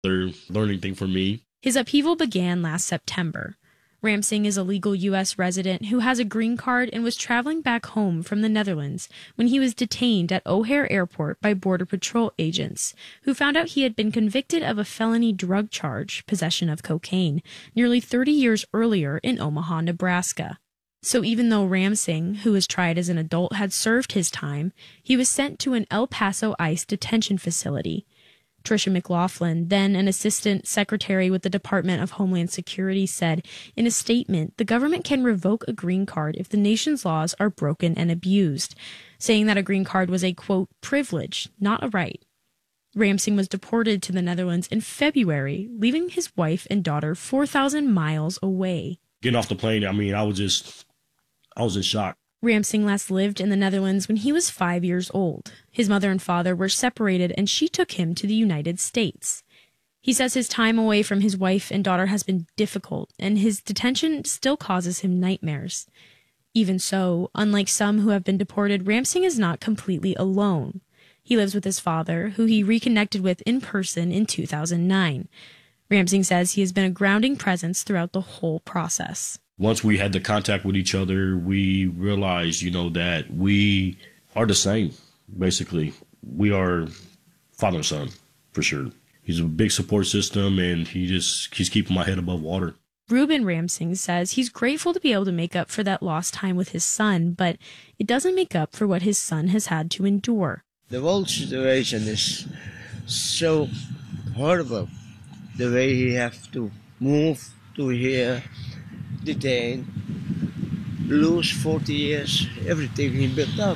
They're learning thing for me. His upheaval began last September. Ramsing is a legal U.S. resident who has a green card and was traveling back home from the Netherlands when he was detained at O'Hare Airport by Border Patrol agents, who found out he had been convicted of a felony drug charge, possession of cocaine, nearly 30 years earlier in Omaha, Nebraska. So even though Ramsing, who was tried as an adult, had served his time, he was sent to an El Paso ICE detention facility. Tricia McLaughlin, then an assistant secretary with the Department of Homeland Security, said in a statement the government can revoke a green card if the nation's laws are broken and abused, saying that a green card was a, quote, privilege, not a right. Ramsing was deported to the Netherlands in February, leaving his wife and daughter 4,000 miles away. Getting off the plane, I was in shock. Ramsing last lived in the Netherlands when he was 5 years old. His mother and father were separated, and she took him to the United States. He says his time away from his wife and daughter has been difficult, and his detention still causes him nightmares. Even so, unlike some who have been deported, Ramsing is not completely alone. He lives with his father, who he reconnected with in person in 2009. Ramsing says he has been a grounding presence throughout the whole process. Once we had the contact with each other, we realized, that we are the same, basically. We are father and son, for sure. He's a big support system, and he's keeping my head above water. Ruben Ramsing says he's grateful to be able to make up for that lost time with his son, but it doesn't make up for what his son has had to endure. The whole situation is so horrible. The way he has to move to here, detained, lose 40 years, everything he built up.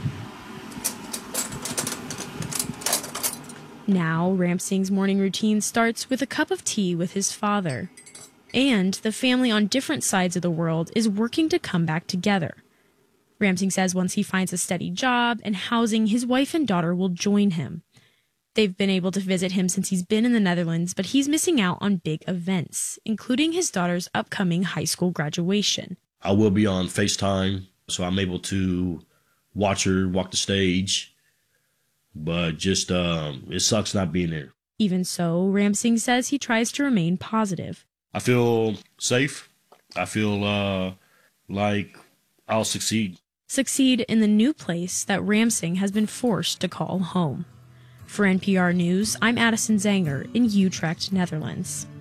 Now, Ramsing's morning routine starts with a cup of tea with his father. And the family on different sides of the world is working to come back together. Ramsing says once he finds a steady job and housing, his wife and daughter will join him. They've been able to visit him since he's been in the Netherlands, but he's missing out on big events, including his daughter's upcoming high school graduation. I will be on FaceTime, so I'm able to watch her walk the stage, but just it sucks not being there. Even so, Ramsing says he tries to remain positive. I feel safe. I feel like I'll succeed. Succeed in the new place that Ramsing has been forced to call home. For NPR News, I'm Addison Zanger in Utrecht, Netherlands.